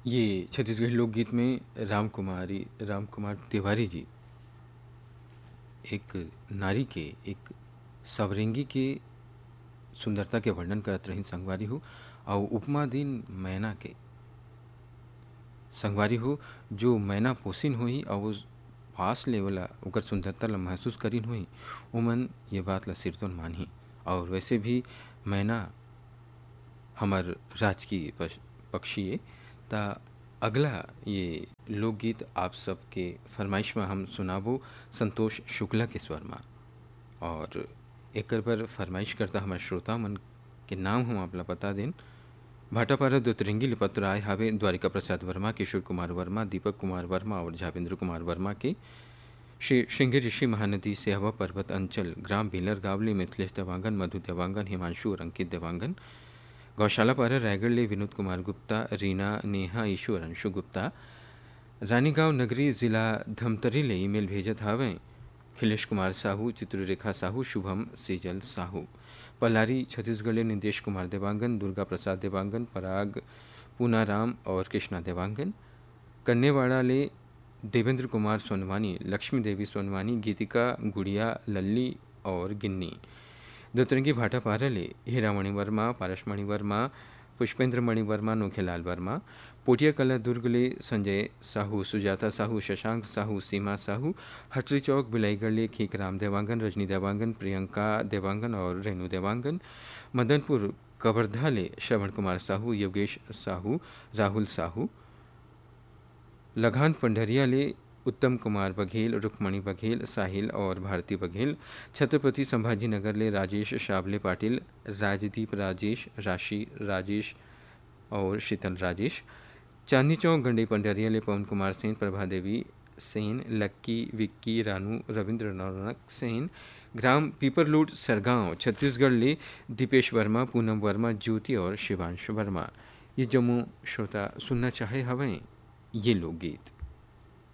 ये छत्तीसगढ़ी लोकगीत में राम कुमार तिवारी जी एक नारी के, एक सवरेंगी के सुंदरता के वर्णन करत रही संगवारी हो और उपमा दिन मैना के संगवारी हो जो मैना पोसिन होई और पास लेवला ओकर सुंदरता ला महसूस करिन होई उमन ये बात ला सिरतोन मानही। और वैसे भी मैना हमार राजकीय पक्षी है। ता अगला ये लोकगीत आप सबके फरमाइश में हम सुनाबो संतोष शुक्ला के स्वर में। और एकर पर फरमाइश करता हमारे श्रोता मन के नाम हम आपला बता दें। भाटापारा दोतरंगी लिपत्र आए हावे द्वारिका प्रसाद वर्मा, किशोर कुमार वर्मा, दीपक कुमार वर्मा और झावेंद्र कुमार वर्मा के। श्री श्रृंगी ऋषि महानदी सेहवा पर्वत अंचल, ग्राम भीलर गावली, मिथिलेश देवांगन, मधु देवांगन, हिमांशु और अंकित देवांगन। गौशाला पारा रायगढ़ ले विनोद कुमार गुप्ता, रीना, नेहा, ईशु और अंशु गुप्ता। रानीगांव नगरी जिला धमतरी ले ईमेल भेजत हावे खिलेश कुमार साहू, चित्ररेखा साहू, शुभम सेजल साहू। पलारी छत्तीसगढ़ ले निदेश कुमार देवांगन, दुर्गा प्रसाद देवांगन, पराग पूनाराम और कृष्णा देवांगन। कन्नेवाड़ा ले देवेंद्र कुमार सोनवानी, लक्ष्मी देवी सोनवानी, गीतिका, गुड़िया, लल्ली और गिन्नी। दोतरंगी भाटापारा ले हीरामणि वर्मा, पारसमणि वर्मा, पुष्पेंद्र मणि वर्मा, नोखेलाल वर्मा। पोटिया कला दुर्ग ले संजय साहू, सुजाता साहू, शशांक साहू, सीमा साहू। हटरी चौक बिलाईगढ़ ले खीकराम देवांगन, रजनी देवांगन, प्रियंका देवांगन और रेणु देवांगन। मदनपुर कवर्धा ले श्रवण कुमार साहू, योगेश साहू, राहुल साहू। लगान पंडरिया ले उत्तम कुमार बघेल, रुक्मणी बघेल, साहिल और भारती बघेल। छत्रपति संभाजी नगर ले राजेश शावले पाटिल, राजदीप राजेश, राशि राजेश और शीतल राजेश। चांदनी चौक गंडई पंडरिया ले पवन कुमार सेन, प्रभा देवी सेन, लक्की, विक्की, रानू, रविंद्र रौनक सेन। ग्राम पीपरलूट सरगांव छत्तीसगढ़ ले दीपेश वर्मा, पूनम वर्मा, ज्योति और शिवांश वर्मा। ये जम्मू श्रोता सुनना चाहे हवें ये लोकगीत।